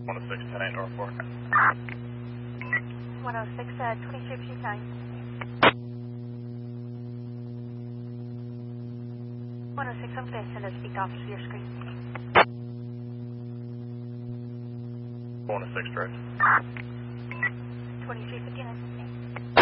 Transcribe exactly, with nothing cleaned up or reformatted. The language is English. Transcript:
one oh six, ten eight Norfolk. one oh six, uh, twenty-three fifty-nine. one oh six, I'm going to send a speak officer to your screen. one oh six, direct. twenty-three fifty-nine.